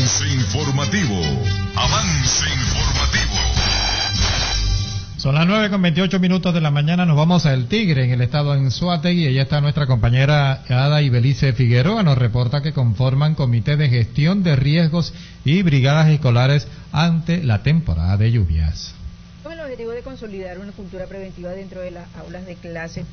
Avance informativo. Avance informativo. Son las 9:28 de la mañana. Nos vamos a El Tigre, en el estado Anzoátegui. Allá está nuestra compañera Ada Ibelice Figueroa. Nos reporta que conforman comité de gestión de riesgos y brigadas escolares ante la temporada de lluvias. Con el objetivo de consolidar una cultura preventiva dentro de las aulas de clase,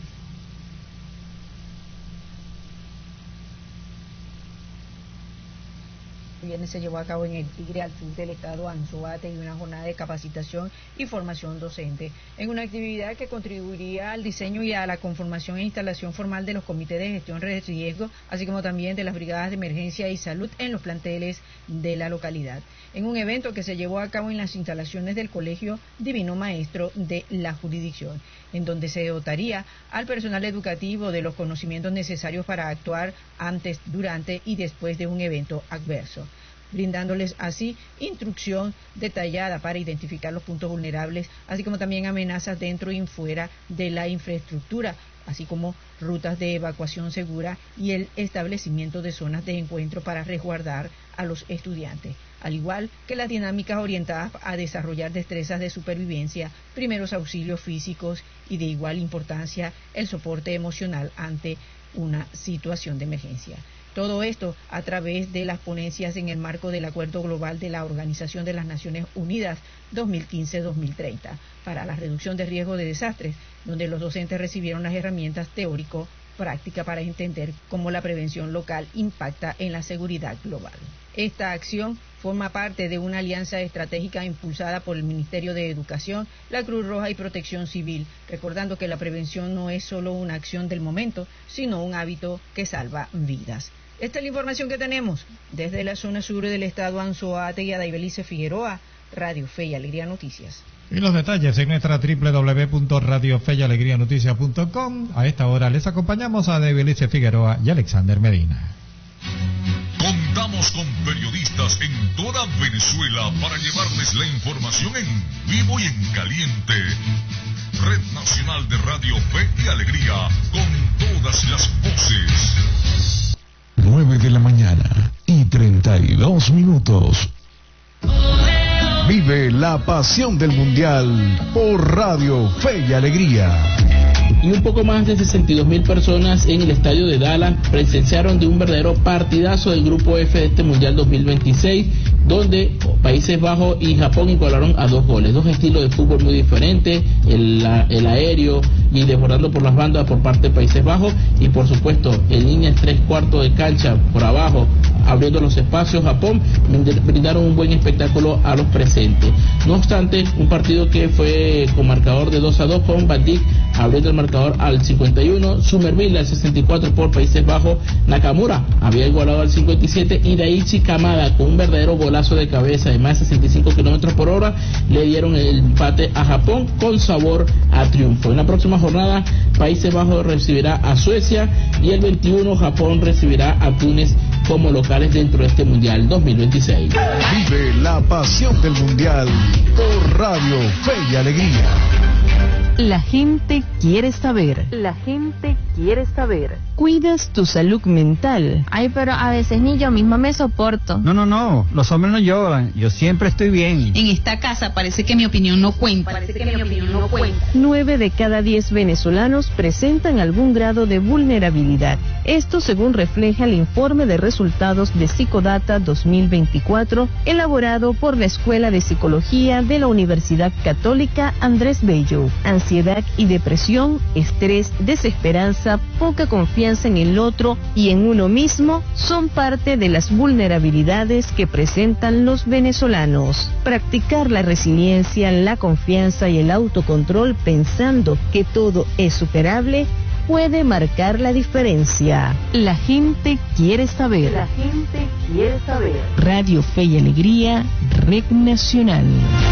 viernes se llevó a cabo en El Tigre, al sur del estado Anzoátegui, una jornada de capacitación y formación docente, en una actividad que contribuiría al diseño y a la conformación e instalación formal de los comités de gestión de riesgo, así como también de las brigadas de emergencia y salud en los planteles de la localidad, en un evento que se llevó a cabo en las instalaciones del Colegio Divino Maestro de la jurisdicción, en donde se dotaría al personal educativo de los conocimientos necesarios para actuar antes, durante y después de un evento adverso, brindándoles así instrucción detallada para identificar los puntos vulnerables, así como también amenazas dentro y fuera de la infraestructura, así como rutas de evacuación segura y el establecimiento de zonas de encuentro para resguardar a los estudiantes, al igual que las dinámicas orientadas a desarrollar destrezas de supervivencia, primeros auxilios físicos y, de igual importancia, el soporte emocional ante una situación de emergencia. Todo esto a través de las ponencias en el marco del Acuerdo Global de la Organización de las Naciones Unidas 2015-2030 para la reducción de riesgo de desastres, donde los docentes recibieron las herramientas teórico-prácticas para entender cómo la prevención local impacta en la seguridad global. Esta acción forma parte de una alianza estratégica impulsada por el Ministerio de Educación, la Cruz Roja y Protección Civil, recordando que la prevención no es solo una acción del momento, sino un hábito que salva vidas. Esta es la información que tenemos desde la zona sur del estado Anzoátegui. Ada Ibelice Figueroa, Radio Fe y Alegría Noticias. Y los detalles en nuestra www.radiofeyalegrianoticias.com. A esta hora les acompañamos a Ada Ibelice Figueroa y Alexander Medina. Contamos con periodistas en toda Venezuela para llevarles la información en vivo y en caliente. Red Nacional de Radio Fe y Alegría, con todas las voces. 9:32 Vive la pasión del Mundial por Radio Fe y Alegría. Y un poco más de 62.000 personas en el estadio de Dallas presenciaron de un verdadero partidazo del Grupo F de este Mundial 2026, donde Países Bajos y Japón igualaron a 2 goles, 2 estilos de fútbol muy diferentes, el aéreo y desbordando por las bandas por parte de Países Bajos, y por supuesto en líneas 3/4 de cancha por abajo, abriendo los espacios, Japón brindaron un buen espectáculo a los presentes. No obstante, un partido que fue con marcador de 2-2, con Van Dijk abriendo el marcador al 51, Somerville al 64 por Países Bajos, Nakamura había igualado al 57 y Daichi Kamada con un verdadero golazo de cabeza de más de 65 km/h le dieron el empate a Japón con sabor a triunfo. En la próxima jornada Países Bajos recibirá a Suecia y el 21 Japón recibirá a Túnez como locales dentro de este Mundial 2026. Vive la pasión del Mundial por Radio Fe y Alegría. La gente quiere saber. La gente quiere saber. ¿Cuidas tu salud mental? Ay, pero a veces ni yo misma me soporto. No, los hombres no lloran. Yo siempre estoy bien. En esta casa parece que mi opinión no cuenta. 9 de cada 10 venezolanos presentan algún grado de vulnerabilidad. Esto según refleja el informe de resultados de Psicodata 2024, elaborado por la Escuela de Psicología de la Universidad Católica Andrés Bello. Ansiedad y depresión, estrés, desesperanza, poca confianza en el otro y en uno mismo son parte de las vulnerabilidades que presentan los venezolanos. Practicar la resiliencia, la confianza y el autocontrol pensando que todo es superable puede marcar la diferencia. La gente quiere saber. La gente quiere saber. Radio Fe y Alegría, Red Nacional.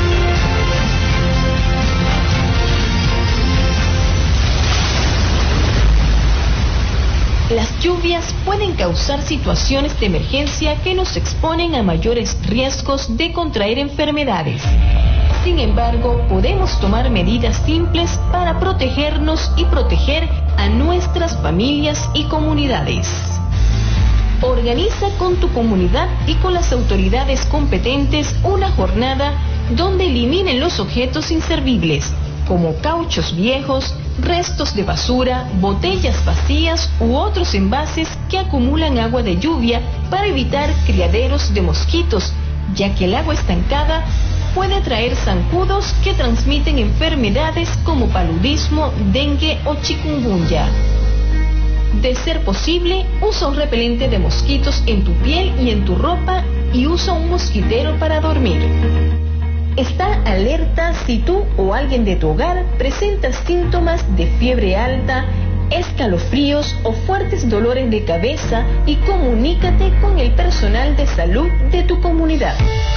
Las lluvias pueden causar situaciones de emergencia que nos exponen a mayores riesgos de contraer enfermedades. Sin embargo, podemos tomar medidas simples para protegernos y proteger a nuestras familias y comunidades. Organiza con tu comunidad y con las autoridades competentes una jornada donde eliminen los objetos inservibles, como cauchos viejos, restos de basura, botellas vacías u otros envases que acumulan agua de lluvia para evitar criaderos de mosquitos, ya que el agua estancada puede traer zancudos que transmiten enfermedades como paludismo, dengue o chikungunya. De ser posible, usa un repelente de mosquitos en tu piel y en tu ropa y usa un mosquitero para dormir. Está alerta si tú o alguien de tu hogar presenta síntomas de fiebre alta, escalofríos o fuertes dolores de cabeza y comunícate con el personal de salud de tu comunidad.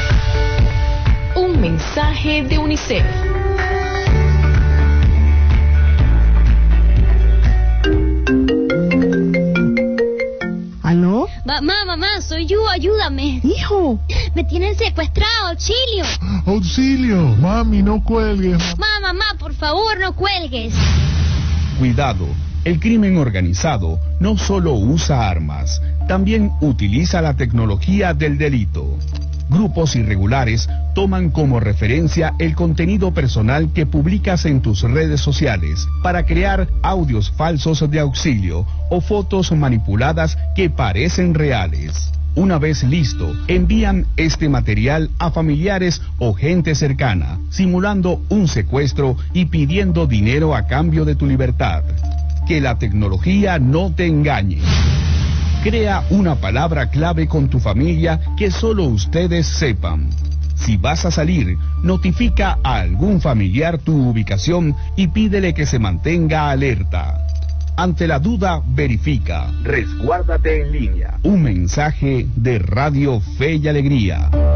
Un mensaje de UNICEF. ¿Aló? Mamá, soy yo, ayúdame. Hijo. Me tienen secuestrado, auxilio. Auxilio, mami, no cuelgues. Mamá, por favor, no cuelgues. Cuidado, el crimen organizado no solo usa armas, también utiliza la tecnología del delito. Grupos irregulares toman como referencia el contenido personal que publicas en tus redes sociales para crear audios falsos de auxilio o fotos manipuladas que parecen reales. Una vez listo, envían este material a familiares o gente cercana, simulando un secuestro y pidiendo dinero a cambio de tu libertad. Que la tecnología no te engañe. Crea una palabra clave con tu familia que solo ustedes sepan. Si vas a salir, notifica a algún familiar tu ubicación y pídele que se mantenga alerta. Ante la duda, verifica. Resguárdate en línea. Un mensaje de Radio Fe y Alegría.